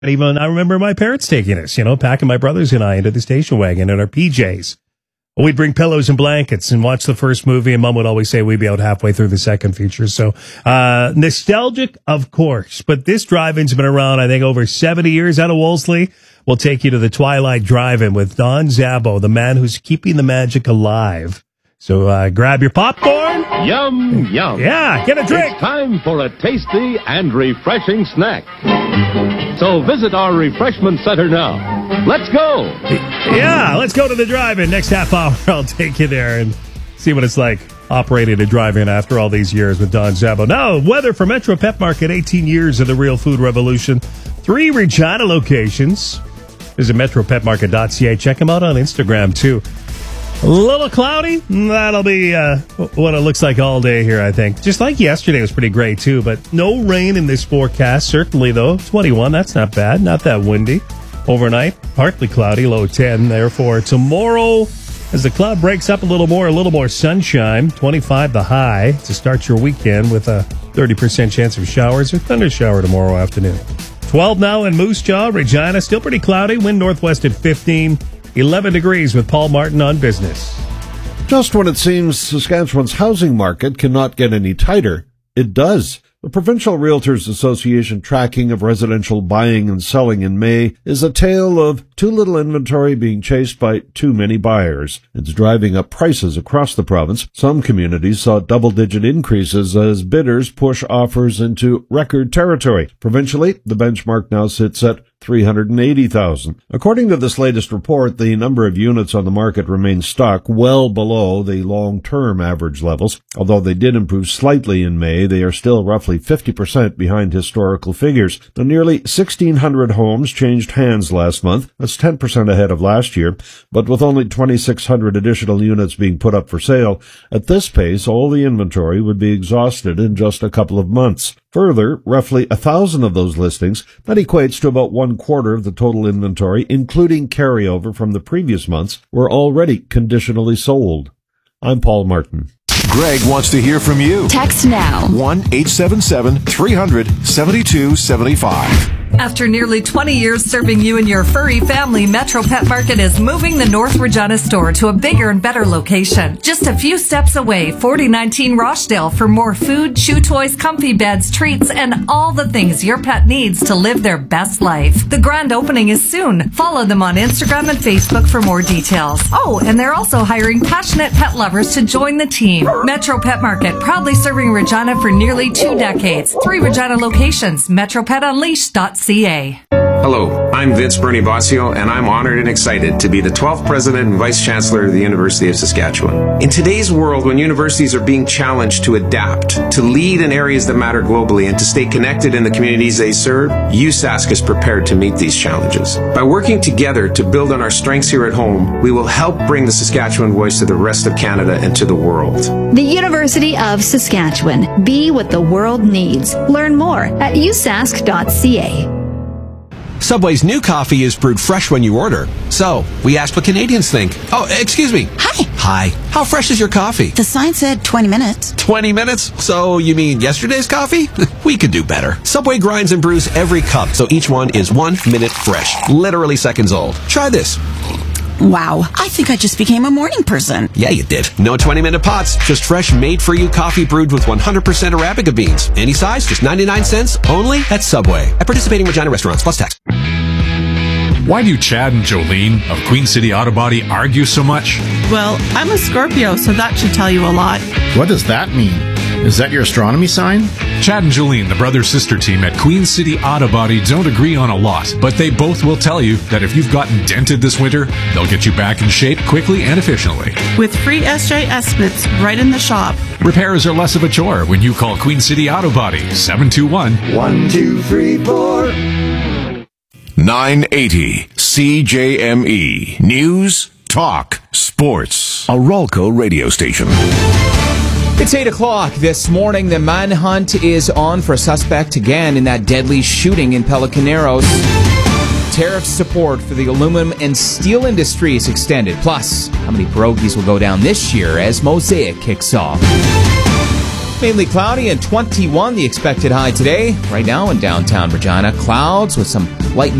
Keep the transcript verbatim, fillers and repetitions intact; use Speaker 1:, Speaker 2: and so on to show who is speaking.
Speaker 1: Even I remember my parents taking us, you know, packing my brothers and I into the station wagon in our P Js. We'd bring pillows and blankets and watch the first movie, and Mom would always say we'd be out halfway through the second feature. So, uh, nostalgic, of course, but this drive-in's been around, I think, over seventy years out of Wolseley. We'll take you to the Twilight Drive-In with Don Zabo, the man who's keeping the magic alive. So, uh, grab your popcorn.
Speaker 2: Yum, yum.
Speaker 1: Yeah, get a drink.
Speaker 2: It's time for a tasty and refreshing snack. So visit our refreshment center now. Let's go.
Speaker 1: Yeah, let's go to the drive-in. Next half hour, I'll take you there and see what it's like operating a drive-in after all these years with Don Zabo. Now, weather for Metro Pet Market, eighteen years of the real food revolution. Three Regina locations. Visit metro pet market dot c a. Check them out on Instagram, too. A little cloudy. That'll be uh, what it looks like all day here, I think. Just like yesterday was pretty great, too. But no rain in this forecast, certainly, though. twenty-one, that's not bad. Not that windy. Overnight, partly cloudy, low ten. Therefore, tomorrow, as the cloud breaks up a little more, a little more sunshine. twenty-five the high to start your weekend with a thirty percent chance of showers or thunder shower tomorrow afternoon. twelve now in Moose Jaw, Regina. Still pretty cloudy. Wind northwest at fifteen. eleven degrees with Paul Martin on Business.
Speaker 3: Just when it seems Saskatchewan's housing market cannot get any tighter, it does. The Provincial Realtors Association tracking of residential buying and selling in May is a tale of too little inventory being chased by too many buyers. It's driving up prices across the province. Some communities saw double-digit increases as bidders push offers into record territory. Provincially, the benchmark now sits at three hundred eighty thousand. According to this latest report, the number of units on the market remains stuck well below the long-term average levels. Although they did improve slightly in May, they are still roughly fifty percent behind historical figures. The nearly sixteen hundred homes changed hands last month. That's ten percent ahead of last year, but with only twenty-six hundred additional units being put up for sale, at this pace, all the inventory would be exhausted in just a couple of months. Further, roughly a thousand of those listings, that equates to about one quarter of the total inventory, including carryover from the previous months, were already conditionally sold. I'm Paul Martin.
Speaker 4: Greg wants to hear from you.
Speaker 5: Text now.
Speaker 4: one eight seven seven, three hundred, seventy-two seventy-five.
Speaker 6: After nearly twenty years serving you and your furry family, Metro Pet Market is moving the North Regina store to a bigger and better location. Just a few steps away, forty nineteen Rochdale, for more food, chew toys, comfy beds, treats, and all the things your pet needs to live their best life. The grand opening is soon. Follow them on Instagram and Facebook for more details. Oh, and they're also hiring passionate pet lovers to join the team. Metro Pet Market, proudly serving Regina for nearly two decades. Three Regina locations, metro pet unleashed dot c a.
Speaker 7: Hello, I'm Vince Bernie Bossio, and I'm honored and excited to be the twelfth President and Vice Chancellor of the University of Saskatchewan. In today's world, when universities are being challenged to adapt, to lead in areas that matter globally, and to stay connected in the communities they serve, U S A S C is prepared to meet these challenges. By working together to build on our strengths here at home, we will help bring the Saskatchewan voice to the rest of Canada and to the world.
Speaker 5: The University of Saskatchewan. Be what the world needs. Learn more at u sask dot c a.
Speaker 8: Subway's new coffee is brewed fresh when you order. So, we asked what Canadians think. Oh, excuse me.
Speaker 9: Hi.
Speaker 8: Hi. How fresh is your coffee?
Speaker 9: The sign said twenty minutes.
Speaker 8: twenty minutes? So, you mean yesterday's coffee? We could do better. Subway grinds and brews every cup, so each one is one minute fresh. Literally seconds old. Try this.
Speaker 9: Wow, I think I just became a morning person.
Speaker 8: Yeah, you did. No twenty-minute pots, just fresh, made-for-you coffee brewed with one hundred percent Arabica beans. Any size, just ninety-nine cents, only at Subway. At participating Regina restaurants, plus tax.
Speaker 10: Why do Chad and Jolene of Queen City Auto Body argue so much?
Speaker 11: Well, I'm a Scorpio, so that should tell you a lot.
Speaker 12: What does that mean? Is that your astronomy sign?
Speaker 10: Chad and Jolene, the brother-sister team at Queen City Auto Body, don't agree on a lot, but they both will tell you that if you've gotten dented this winter, they'll get you back in shape quickly and efficiently.
Speaker 11: With free S J estimates right in the shop.
Speaker 10: Repairs are less of a chore when you call Queen City Auto Body, seven two one,
Speaker 13: one two three four.
Speaker 4: nine eighty C J M E. News, talk, sports. A Rolco radio station.
Speaker 14: It's eight o'clock this morning. The manhunt is on for a suspect again in that deadly shooting in Pelicaneros. Tariff support for the aluminum and steel industry is extended. Plus, how many pierogies will go down this year as Mosaic kicks off? Mainly cloudy and twenty-one the expected high today. Right now in downtown Regina, clouds with some light